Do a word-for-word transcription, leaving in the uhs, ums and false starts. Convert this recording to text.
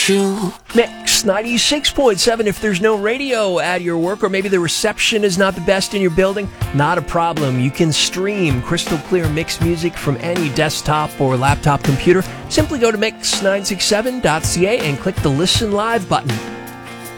you. Mix ninety-six point seven. If there's no radio at your work, or maybe the reception is not the best in your building, not a problem. You can stream crystal clear mix music from any desktop or laptop computer. Simply go to mix nine six seven dot c a and click the Listen Live button.